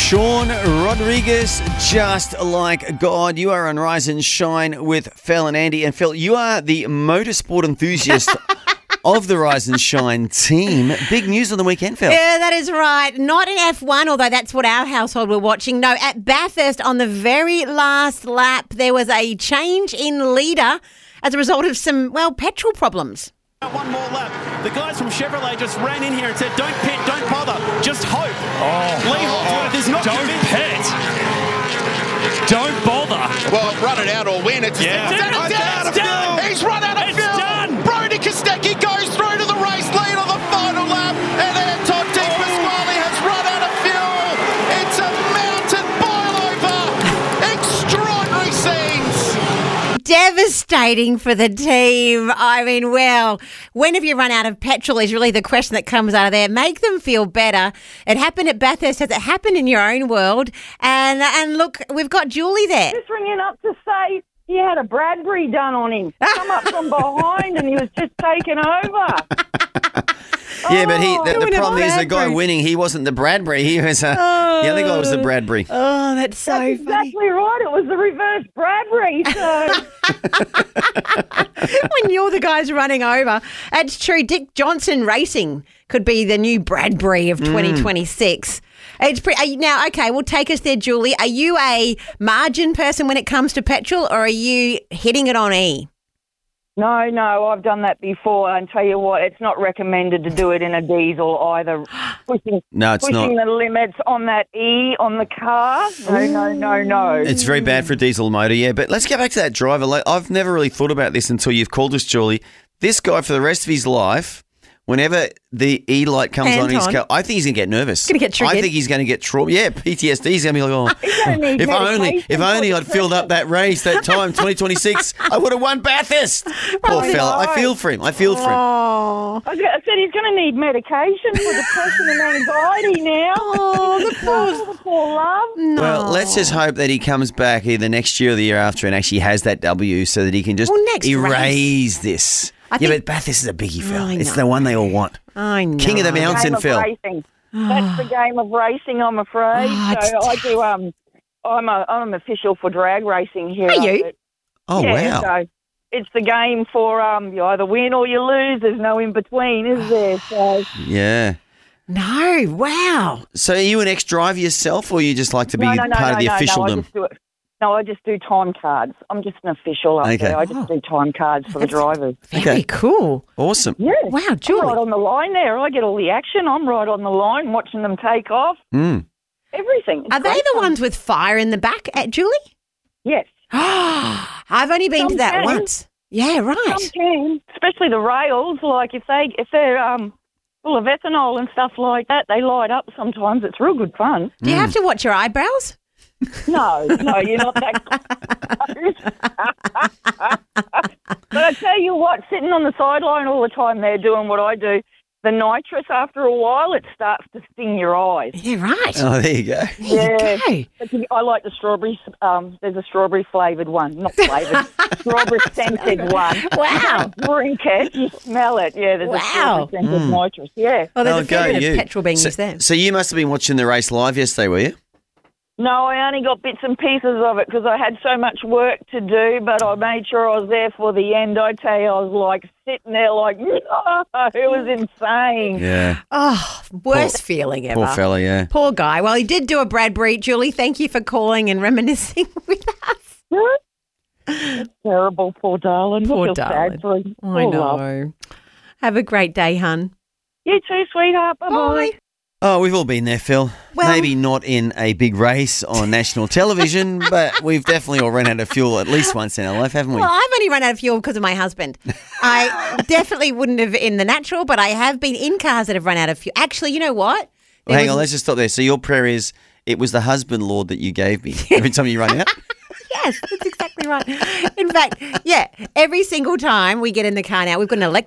Sean Rodriguez, just like God. You are on Rise and Shine with Phil and Andy. And Phil, you are the motorsport enthusiast of the Rise and Shine team. Big news on the weekend, Phil. Yeah, that is right. Not in F1, although that's what our household were watching. No, at Bathurst on the very last lap, there was a change in leader as a result of some, petrol problems. One more lap. The guys from Chevrolet just ran in here and said, don't pit, don't bother, just hope. Lee Holdsworth is not convinced. Pit. Don't bother. Well, run it out or win. It's done. He's run out of fuel. Done. Brody Kostecki goes through to the race lead on the final lap, and Anton Di Pasquale has run out of fuel. It's a mountain boil-over. Extraordinary scenes. Devastating for the team. I mean, when have you run out of petrol is really the question that comes out of there. Make them feel better. It happened at Bathurst. Has it happened in your own world? And look, we've got Julie there. Just ringing up to say he had a Bradbury done on him. Come up from behind and he was just taken over. Yeah, but the doing a problem is the guy Bradbury. winning, he wasn't the Bradbury. He was the other guy was the Bradbury. Oh, that's so That's funny. exactly right. It was the reverse Bradbury. So When you're the guys running over. That's true. Dick Johnson Racing could be the new Bradbury of 2026. It's now, okay, well, take us there, Julie. Are you a margin person when it comes to petrol, or are you hitting it on E? no, I've done that before. And tell you what, it's not recommended to do it in a diesel either. Pushing the limits on that E on the car. No. It's very bad for a diesel motor, yeah. But let's get back to that driver. I've never really thought about this until you've called us, Julie. This guy, for the rest of his life, whenever the E light comes on his car, I think he's going to get nervous. Gonna get triggered. I think he's going to get trauma. Yeah, PTSD. He's going to be like, gonna need if medication only for I'd filled up that race that time, 2026, I would have won Bathurst. Poor fella. I feel for him. Oh, I said he's going to need medication for depression and anxiety now. The poor love. no. Well, let's just hope that he comes back either next year or the year after and actually has that W so that he can just next erase this. I Yeah, think- but Bathurst is a biggie, Phil. I It's know. the one they all want. I know. King of the mountain, Game of Phil. racing. That's the game of racing, I'm afraid. it's So I do. I'm official for drag racing here. Are you? Oh, Yeah, wow. So it's the game for you either win or you lose. There's no in between, is there? So Yeah. No, wow. So are you an ex-driver yourself, or you just like to be part of the officialdom? I just do time cards. I'm just an official up Okay. there. I just do time cards for the drivers. Very cool. Awesome. Yeah. Wow, I'm right Julie. on the line there. I get all the action. I'm right on the line watching them take off. Mm. Everything. It's Are they great the fun. ones with fire in the back, Julie? Yes. I've only been to Some that can. once. Yeah, right. Some can, especially the rails. Like if they're full of ethanol and stuff like that, they light up sometimes. It's real good fun. Do you have to watch your eyebrows? No, you're not that close. But I tell you what, sitting on the sideline all the time there doing what I do, the nitrous, after a while, it starts to sting your eyes. Yeah, right. Oh, there you go. There you go. I like the strawberries. There's a strawberry flavoured one. Not flavoured. Strawberry scented one. Wow. You drink it, you smell it. Yeah, there's a strawberry scented nitrous. Yeah. Oh, there's Oh, a fair go bit you. of petrol being used there. So you must have been watching the race live yesterday, were you? No, I only got bits and pieces of it because I had so much work to do, but I made sure I was there for the end. I tell you, I was like sitting there like, it was insane. Yeah. Oh, worst feeling ever. Poor fella, yeah. Poor guy. Well, he did do a Bradbury. Julie, thank you for calling and reminiscing with us. It's terrible, poor darling. Poor I feel darling. sad for him. I Poor love. know. Have a great day, hun. You too, sweetheart. Bye-bye. Bye. Oh, we've all been there, Phil. Well- Maybe not in a big race on national television, but we've definitely all run out of fuel at least once in our life, haven't we? Well, I've only run out of fuel because of my husband. I definitely wouldn't have in the natural, but I have been in cars that have run out of fuel. Actually, you know what? Well, hang on, let's just stop there. So your prayer is, it was the husband, Lord, that you gave me every time you run out? Yes, that's exactly right. In fact, yeah, every single time we get in the car now, we've got an